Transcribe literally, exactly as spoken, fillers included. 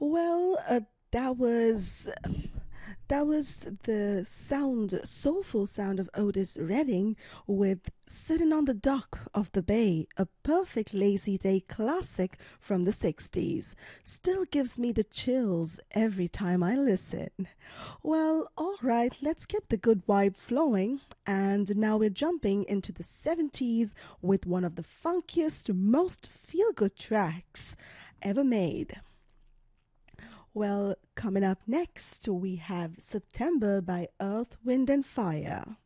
Well, uh, that was that was the sound, soulful sound of Otis Redding with "Sitting on the Dock of the Bay," a perfect lazy day classic from the sixties. Still gives me the chills every time I listen. Well, all right, let's keep the good vibe flowing. And now we're jumping into the seventies with one of the funkiest, most feel good tracks ever made. Well, coming up next, we have September by Earth, Wind, and Fire.